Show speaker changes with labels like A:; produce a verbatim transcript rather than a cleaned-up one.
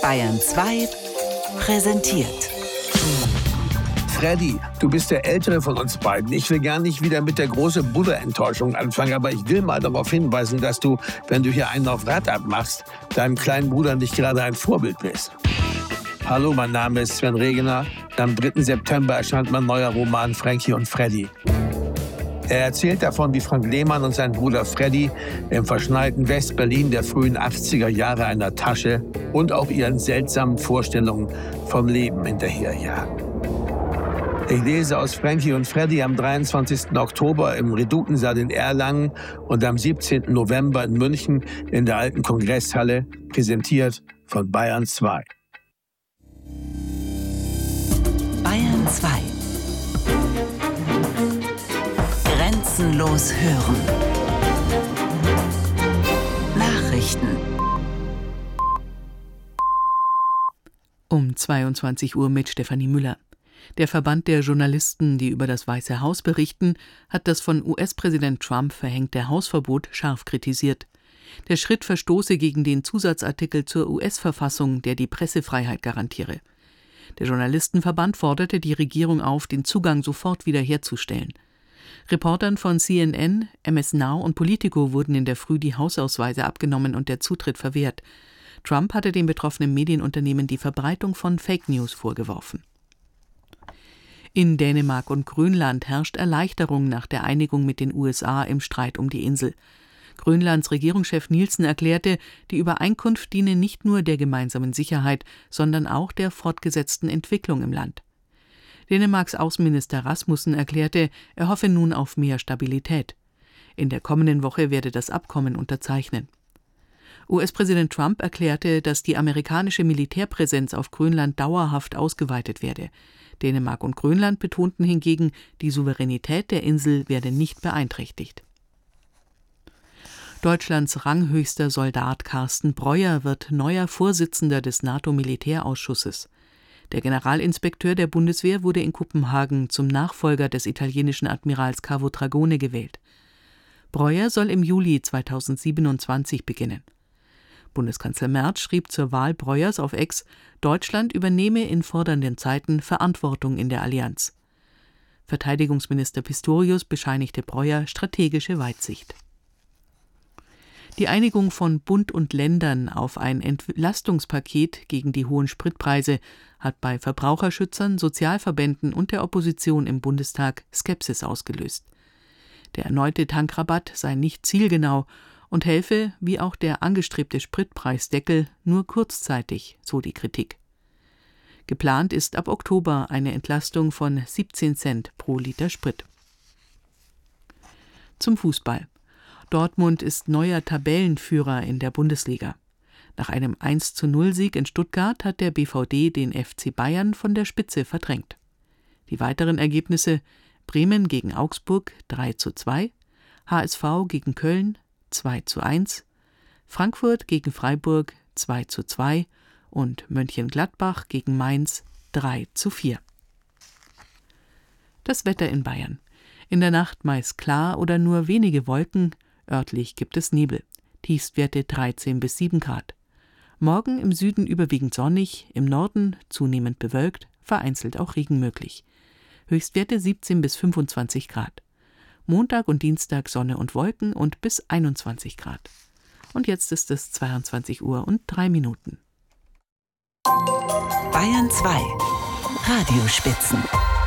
A: Bayern zwei präsentiert.
B: Freddy, du bist der Ältere von uns beiden. Ich will gar nicht wieder mit der großen Bruderenttäuschung anfangen, aber ich will mal darauf hinweisen, dass du, wenn du hier einen auf Rad abmachst, deinem kleinen Bruder nicht gerade ein Vorbild bist. Hallo, mein Name ist Sven Regener. Am dritten September erscheint mein neuer Roman Frankie und Freddy. Er erzählt davon, wie Frank Lehmann und sein Bruder Freddy im verschneiten West-Berlin der frühen achtziger Jahre einer Tasche und auch ihren seltsamen Vorstellungen vom Leben hinterherjagen. Ich lese aus Frankie und Freddy am dreiundzwanzigsten Oktober im Redutensaal in Erlangen und am siebzehnten November in München in der alten Kongresshalle, präsentiert von Bayern zwei.
A: Bayern zwei. Grenzenlos hören. Nachrichten.
C: Um zweiundzwanzig Uhr mit Stefanie Müller. Der Verband der Journalisten, die über das Weiße Haus berichten, hat das von U S-Präsident Trump verhängte Hausverbot scharf kritisiert. Der Schritt verstoße gegen den Zusatzartikel zur U S-Verfassung, der die Pressefreiheit garantiere. Der Journalistenverband forderte die Regierung auf, den Zugang sofort wiederherzustellen. Reportern von C N N, M S Now und Politico wurden in der Früh die Hausausweise abgenommen und der Zutritt verwehrt. Trump hatte den betroffenen Medienunternehmen die Verbreitung von Fake News vorgeworfen. In Dänemark und Grönland herrscht Erleichterung nach der Einigung mit den U S A im Streit um die Insel. Grönlands Regierungschef Nielsen erklärte, die Übereinkunft diene nicht nur der gemeinsamen Sicherheit, sondern auch der fortgesetzten Entwicklung im Land. Dänemarks Außenminister Rasmussen erklärte, er hoffe nun auf mehr Stabilität. In der kommenden Woche werde das Abkommen unterzeichnen. U S-Präsident Trump erklärte, dass die amerikanische Militärpräsenz auf Grönland dauerhaft ausgeweitet werde. Dänemark und Grönland betonten hingegen, die Souveränität der Insel werde nicht beeinträchtigt. Deutschlands ranghöchster Soldat Carsten Breuer wird neuer Vorsitzender des NATO-Militärausschusses. Der Generalinspekteur der Bundeswehr wurde in Kopenhagen zum Nachfolger des italienischen Admirals Cavo Dragone gewählt. Breuer soll im Juli zweitausendsiebenundzwanzig beginnen. Bundeskanzler Merz schrieb zur Wahl Breuers auf X, Deutschland übernehme in fordernden Zeiten Verantwortung in der Allianz. Verteidigungsminister Pistorius bescheinigte Breuer strategische Weitsicht. Die Einigung von Bund und Ländern auf ein Entlastungspaket gegen die hohen Spritpreise hat bei Verbraucherschützern, Sozialverbänden und der Opposition im Bundestag Skepsis ausgelöst. Der erneute Tankrabatt sei nicht zielgenau und helfe, wie auch der angestrebte Spritpreisdeckel, nur kurzzeitig, so die Kritik. Geplant ist ab Oktober eine Entlastung von siebzehn Cent pro Liter Sprit. Zum Fußball. Dortmund ist neuer Tabellenführer in der Bundesliga. Nach einem eins zu null Sieg in Stuttgart hat der B V D den F C Bayern von der Spitze verdrängt. Die weiteren Ergebnisse: Bremen gegen Augsburg drei zu zwei, H S V gegen Köln zwei zu eins, Frankfurt gegen Freiburg zwei zu zwei und Mönchengladbach gegen Mainz drei zu vier. Das Wetter in Bayern. In der Nacht meist klar oder nur wenige Wolken, örtlich gibt es Nebel. Tiefstwerte dreizehn bis sieben Grad. Morgen im Süden überwiegend sonnig, im Norden zunehmend bewölkt, vereinzelt auch Regen möglich. Höchstwerte siebzehn bis fünfundzwanzig Grad. Montag und Dienstag Sonne und Wolken und bis einundzwanzig Grad. Und jetzt ist es zweiundzwanzig Uhr und drei Minuten.
A: Bayern zwei. Radiospitzen.